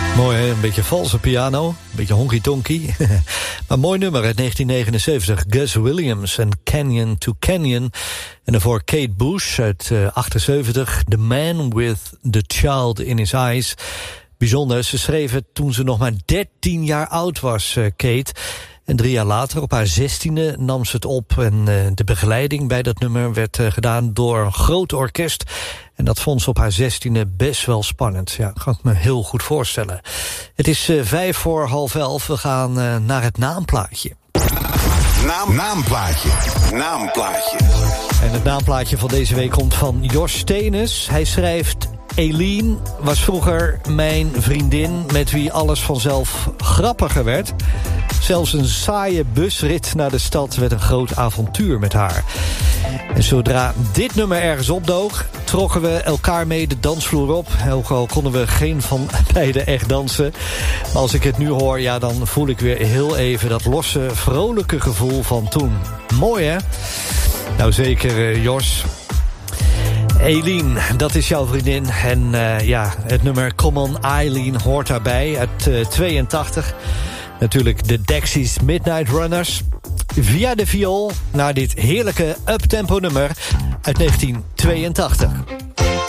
Mooi, hè? Een beetje valse piano, een beetje honky-tonky. Maar mooi nummer uit 1979. Gus Williams en Canyon to Canyon. En daarvoor Kate Bush uit 78. The Man with the Child in His Eyes. Bijzonder, ze schreef het toen ze nog maar 13 jaar oud was, Kate. En 3 jaar later, op haar 16e, nam ze het op. En de begeleiding bij dat nummer werd gedaan door een groot orkest. En dat vond ze op haar 16e best wel spannend. Ja, kan ik me heel goed voorstellen. Het is 11:05. We gaan naar het naamplaatje. Naamplaatje. En het naamplaatje van deze week komt van Jos Stenes. Hij schrijft: Eline was vroeger mijn vriendin met wie alles vanzelf grappiger werd. Zelfs een saaie busrit naar de stad werd een groot avontuur met haar. En zodra dit nummer ergens opdook, trokken we elkaar mee de dansvloer op. Ook al konden we geen van beiden echt dansen. Maar als ik het nu hoor, ja, dan voel ik weer heel even dat losse, vrolijke gevoel van toen. Mooi, hè? Nou, zeker, Jos. Eline, dat is jouw vriendin. En ja, het nummer Come On Eileen hoort daarbij uit 82. Natuurlijk de Dexys Midnight Runners. Via de viool naar dit heerlijke uptempo nummer uit 1982.